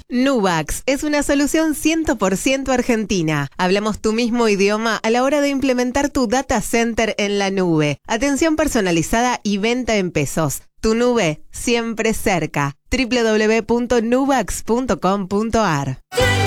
Nubax es una solución 100% argentina. Hablamos tu mismo idioma a la hora de implementar tu data center en la nube. Atención personalizada y venta en pesos. Tu nube siempre cerca. www.nubax.com.ar